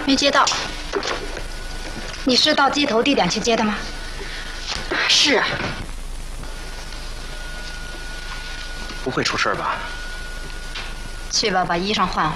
没接到。你是到接头地点去接的吗？是啊。 不会出事吧？ 去吧，把衣裳换换。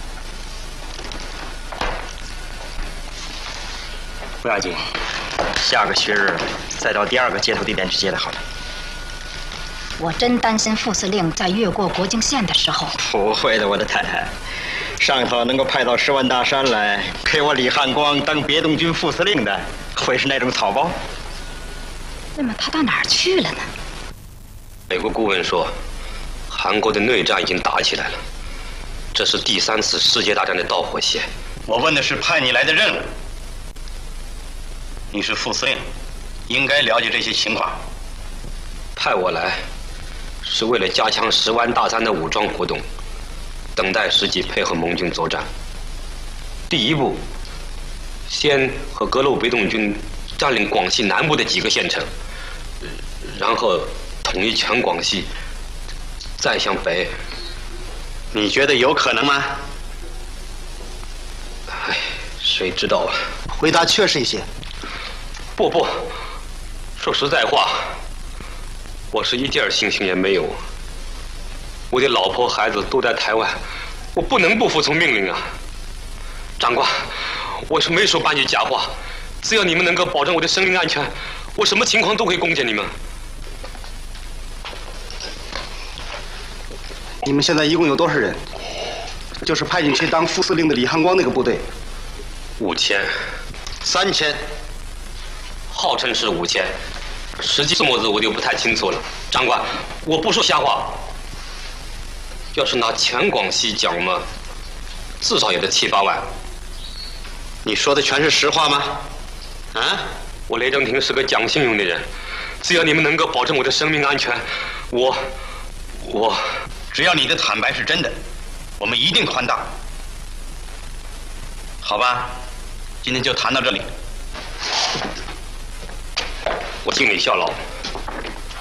不要紧，下个学日再到第2个接头地点去接的好了。 我真担心副司令在越过国境线的时候。 不会的，我的太太。上头能够派到10万大山来给我李汉光当别动军副司令的，会是那种草包？ 那么他到哪儿去了呢？ 美国顾问说，韩国的内战已经打起来了，这是第3次世界大战的导火线。 我问的是派你来的任务。你是副司令，应该了解这些情况。 派我来，是为了加强10万大山的武装活动，等待时机配合盟军作战。第一步，先和各路别动军占领广西南部的几个县城，然后统一全广西，再向北。 你觉得有可能吗？ 哎，谁知道啊？ 回答确实一些。 不，说实在话，我是一点信心也没有。我的老婆孩子都在台湾，我不能不服从命令啊！长官，我是没说半句假话，只要你们能够保证我的生命安全，我什么情况都会贡献你们。 你们现在一共有多少人？就是派你去当副司令的李汉光那个部队。 5000、 3000， 号称是5000，实际数目字我就不太清楚了。长官，我不说瞎话。要是拿全广西讲嘛，至少也得7、8万。 你说的全是实话吗？啊？ 我雷正廷是个讲信用的人，只要你们能够保证我的生命安全，我只要你的坦白是真的，我们一定宽大。好吧，今天就谈到这里。 我敬你效劳。